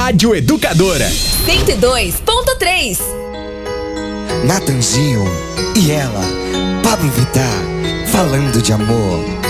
Rádio Educadora 102.3. Natanzinho e ela, Pablo Vittar, falando de amor.